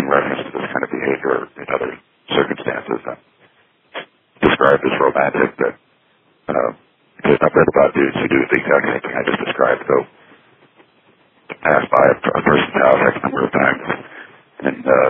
reference to this kind of behavior in other circumstances. Described as romantic, but because I've read about dudes who do the exact same thing I just described. So passed by a person's house X number of times, and